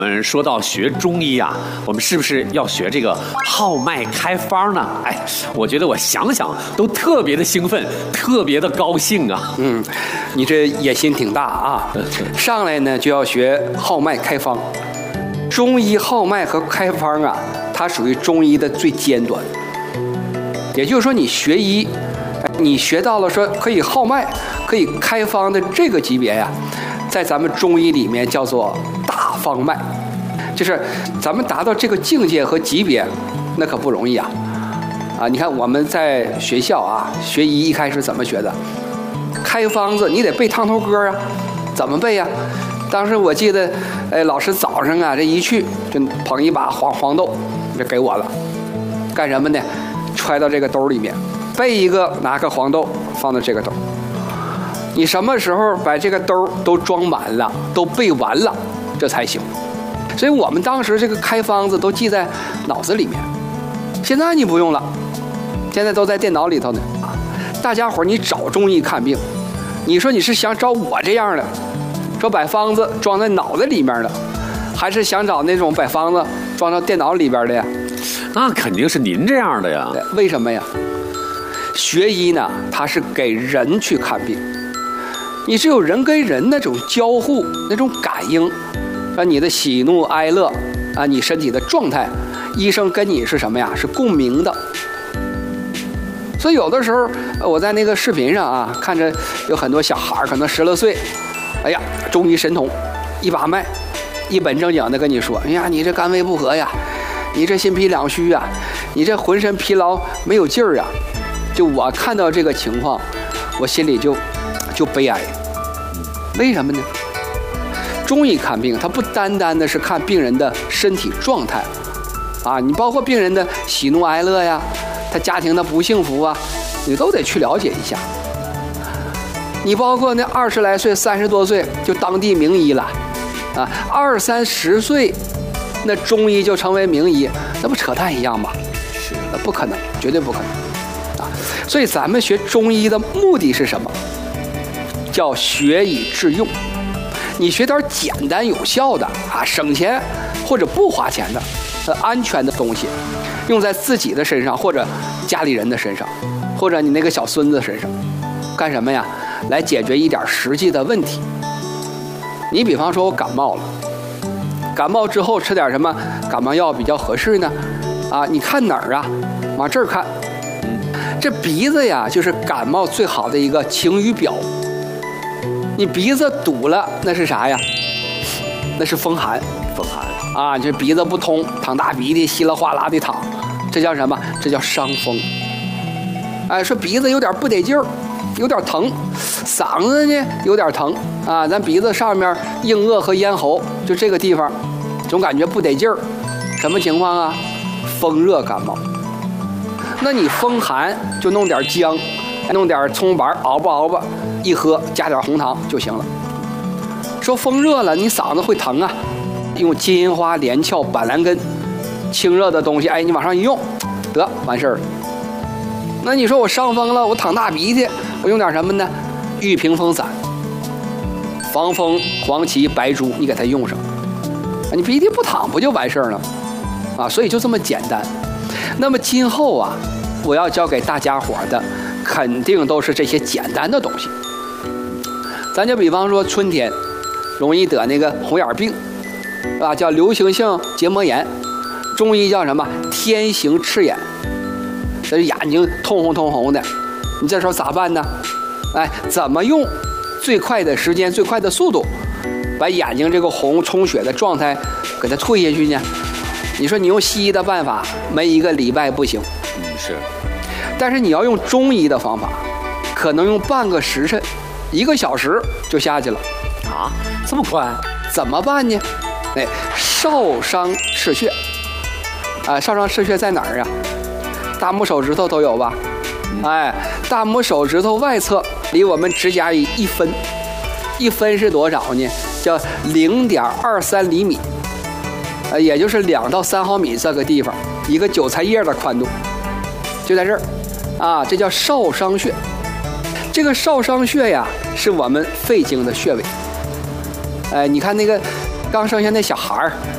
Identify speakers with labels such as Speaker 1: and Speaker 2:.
Speaker 1: 说到学中医啊，我们是不是要学这个号脉开方呢？哎，我觉得我想想都特别的兴奋，特别的高兴啊。
Speaker 2: 你这野心挺大啊！上来呢就要学号脉开方。中医号脉和开方啊，它属于中医的最尖端。也就是说，你学医，你学到了说可以号脉、可以开方的这个级别呀，在咱们中医里面叫做大方脉。就是咱们达到这个境界和级别，那可不容易啊！你看我们在学校啊学医一开始怎么学的？开方子你得背汤头歌啊，怎么背呀？当时我记得，老师早上啊这一去就捧一把黄豆就给我了，干什么呢？揣到这个兜里面，背一个拿个黄豆放到这个兜。你什么时候把这个兜都装满了，都背完了，这才行。所以我们当时这个开方子都记在脑子里面，现在你不用了，现在都在电脑里头呢。大家伙你找中医看病，你说你是想找我这样的，说把方子装在脑子里面的，还是想找那种把方子装到电脑里边的呀？
Speaker 1: 那肯定是您这样的呀。
Speaker 2: 为什么呀？学医呢，它是给人去看病，你只有人跟人那种交互、那种感应。你的喜怒哀乐啊，你身体的状态，医生跟你是什么呀？是共鸣的。所以有的时候我在那个视频上啊，看着有很多小孩可能10来岁，哎呀，中医神童，一把脉，一本正经的跟你说，哎呀，你这肝胃不和呀，你这心脾两虚啊，你这浑身疲劳没有劲儿啊。就我看到这个情况，我心里就悲哀。为什么呢？中医看病，它不单单的是看病人的身体状态，你包括病人的喜怒哀乐呀，他家庭的不幸福啊，你都得去了解一下。你包括那20来岁、30多岁就当地名医了，20、30岁，那中医就成为名医，那不扯淡一样吗？
Speaker 1: 是，
Speaker 2: 那不可能，绝对不可能所以咱们学中医的目的是什么？叫学以致用。你学点简单有效的省钱或者不花钱的安全的东西，用在自己的身上，或者家里人的身上，或者你那个小孙子身上，干什么呀？来解决一点实际的问题。你比方说我感冒了，感冒之后吃点什么感冒药比较合适呢？你看哪儿啊？往这儿看。这鼻子呀，就是感冒最好的一个晴雨表。你鼻子堵了，那是啥呀？那是风寒。
Speaker 1: 风寒
Speaker 2: 你这鼻子不通，淌大鼻涕，稀里哗啦的淌，这叫什么？这叫伤风。说鼻子有点不得劲儿，有点疼，嗓子呢有点疼咱鼻子上面硬腭和咽喉，就这个地方，总感觉不得劲儿。什么情况啊？风热感冒。那你风寒就弄点姜，弄点葱白熬吧，一喝加点红糖就行了。说风热了，你嗓子会疼啊，用金银花、连翘、板蓝根，清热的东西，你往上一用，得完事儿了。那你说我伤风了，我淌大鼻涕，我用点什么呢？玉屏风散、防风、黄芪、白术，你给它用上，你鼻涕不淌不就完事儿了？所以就这么简单。那么今后我要教给大家伙的肯定都是这些简单的东西。咱就比方说春天容易得那个红眼病叫流行性结膜炎，中医叫什么？天行赤眼，这眼睛通红的，你这时候咋办呢？怎么用最快的时间、最快的速度把眼睛这个红充血的状态给它退下去呢？你说你用西医的办法，没一个礼拜不行。
Speaker 1: 是。
Speaker 2: 但是你要用中医的方法，可能用半个时辰、1个小时就下去了。
Speaker 1: 这么快？
Speaker 2: 怎么办呢？少商赤穴。少商赤穴在哪儿啊？大拇手指头都有吧？大拇手指头外侧离我们指甲里1分，1分是多少呢？叫0.23厘米。也就是2到3毫米这个地方，一个韭菜叶的宽度，就在这儿这叫少商穴。这个少商穴呀，是我们肺经的穴位。你看那个刚生下那小孩儿，